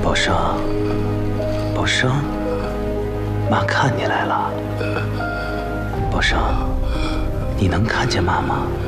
宝生，宝生，妈看你来了。宝生，你能看见妈吗？